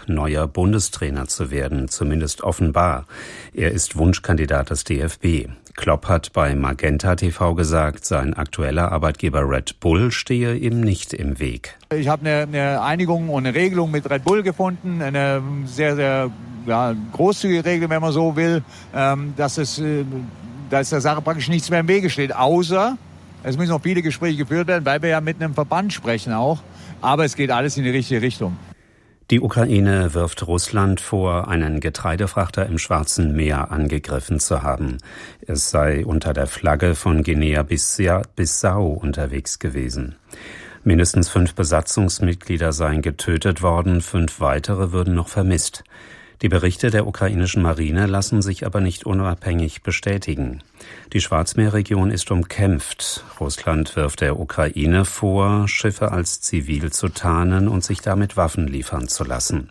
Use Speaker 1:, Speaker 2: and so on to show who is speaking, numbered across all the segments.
Speaker 1: neuer Bundestrainer zu werden, zumindest offenbar. Er ist Wunschkandidat des DFB. Klopp hat bei Magenta TV gesagt, sein aktueller Arbeitgeber Red Bull stehe ihm nicht im Weg.
Speaker 2: Ich habe eine Einigung und eine Regelung mit Red Bull gefunden, eine sehr, sehr großzügige Regelung, wenn man so will, dass der Sache praktisch nichts mehr im Wege steht, außer es müssen noch viele Gespräche geführt werden, weil wir ja mit einem Verband sprechen auch, aber es geht alles in die richtige Richtung.
Speaker 1: Die Ukraine wirft Russland vor, einen Getreidefrachter im Schwarzen Meer angegriffen zu haben. Es sei unter der Flagge von Guinea-Bissau unterwegs gewesen. Mindestens 5 Besatzungsmitglieder seien getötet worden, 5 weitere würden noch vermisst. Die Berichte der ukrainischen Marine lassen sich aber nicht unabhängig bestätigen. Die Schwarzmeerregion ist umkämpft. Russland wirft der Ukraine vor, Schiffe als zivil zu tarnen und sich damit Waffen liefern zu lassen.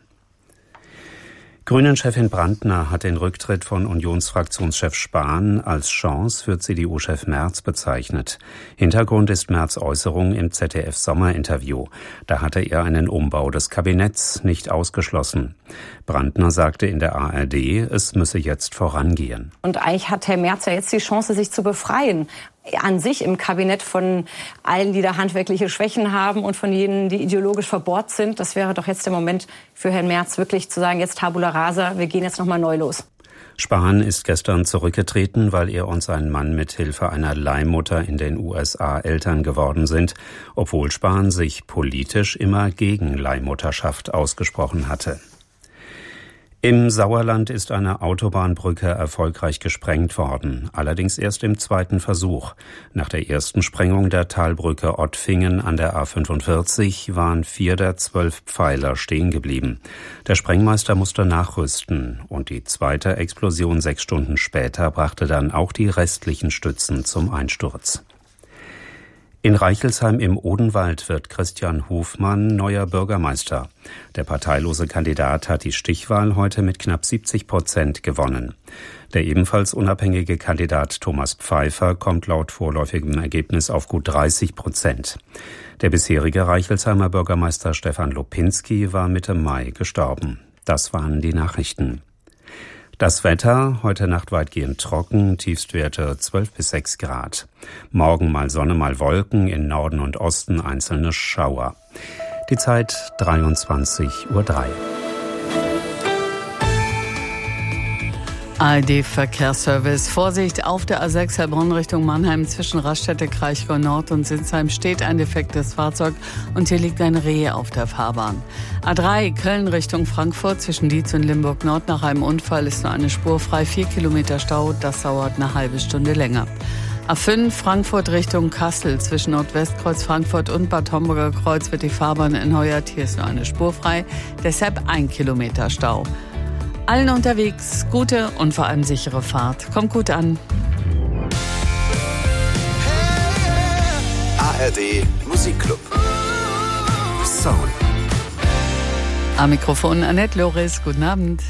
Speaker 1: Grünen-Chefin Brandner hat den Rücktritt von Unionsfraktionschef Spahn als Chance für CDU-Chef Merz bezeichnet. Hintergrund ist Merz' Äußerung im ZDF-Sommerinterview. Da hatte er einen Umbau des Kabinetts nicht ausgeschlossen. Brandner sagte in der ARD, es müsse jetzt vorangehen.
Speaker 3: Und eigentlich hat Herr Merz ja jetzt die Chance, sich zu befreien. An sich im Kabinett von allen, die da handwerkliche Schwächen haben und von jenen, die ideologisch verbohrt sind. Das wäre doch jetzt der Moment für Herrn Merz, wirklich zu sagen, jetzt Tabula rasa, wir gehen jetzt nochmal neu los.
Speaker 1: Spahn ist gestern zurückgetreten, weil er und sein Mann mit Hilfe einer Leihmutter in den USA Eltern geworden sind, obwohl Spahn sich politisch immer gegen Leihmutterschaft ausgesprochen hatte. Im Sauerland ist eine Autobahnbrücke erfolgreich gesprengt worden, allerdings erst im 2. Versuch. Nach der ersten Sprengung der Talbrücke Ottfingen an der A45 waren 4 der 12 Pfeiler stehen geblieben. Der Sprengmeister musste nachrüsten und die zweite Explosion 6 Stunden später brachte dann auch die restlichen Stützen zum Einsturz. In Reichelsheim im Odenwald wird Christian Hofmann neuer Bürgermeister. Der parteilose Kandidat hat die Stichwahl heute mit knapp 70% gewonnen. Der ebenfalls unabhängige Kandidat Thomas Pfeiffer kommt laut vorläufigem Ergebnis auf gut 30%. Der bisherige Reichelsheimer Bürgermeister Stefan Lopinski war Mitte Mai gestorben. Das waren die Nachrichten. Das Wetter, heute Nacht weitgehend trocken, Tiefstwerte 12 bis 6 Grad. Morgen mal Sonne, mal Wolken, in Norden und Osten einzelne Schauer. Die Zeit 23:03 Uhr.
Speaker 4: ARD-Verkehrsservice. Vorsicht, auf der A6 Heilbronn Richtung Mannheim zwischen Raststätte, Kraichgau Nord und Sinsheim steht ein defektes Fahrzeug und hier liegt ein Reh auf der Fahrbahn. A3 Köln Richtung Frankfurt zwischen Dietz und Limburg Nord. Nach einem Unfall ist nur eine Spur frei, 4 Kilometer Stau, das dauert eine halbe Stunde länger. A5 Frankfurt Richtung Kassel zwischen Nordwestkreuz Frankfurt und Bad Homburger Kreuz wird die Fahrbahn erneuert, hier ist nur eine Spur frei, deshalb 1 Kilometer Stau. Allen unterwegs gute und vor allem sichere Fahrt. Kommt gut an.
Speaker 5: ARD Musikclub. Soul.
Speaker 4: Am Mikrofon Annette Loris. Guten Abend.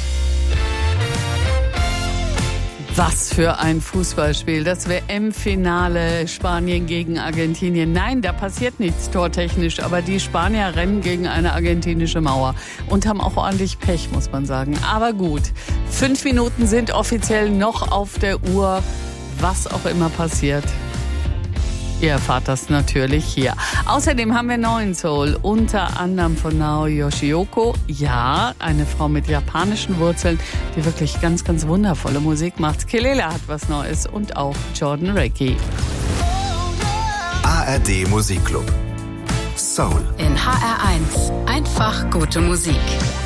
Speaker 4: Was für ein Fußballspiel. Das WM-Finale Spanien gegen Argentinien. Nein, da passiert nichts tortechnisch, aber die Spanier rennen gegen eine argentinische Mauer und haben auch ordentlich Pech, muss man sagen. Aber gut, 5 Minuten sind offiziell noch auf der Uhr. Was auch immer passiert. Ihr erfahrt das natürlich hier. Außerdem haben wir neuen Soul, unter anderem von Naoki Yoshioka. Ja, eine Frau mit japanischen Wurzeln, die wirklich ganz, ganz wundervolle Musik macht. Kelela hat was Neues und auch Jordan Reiki.
Speaker 5: ARD Musikclub. Soul.
Speaker 6: In HR1. Einfach gute Musik.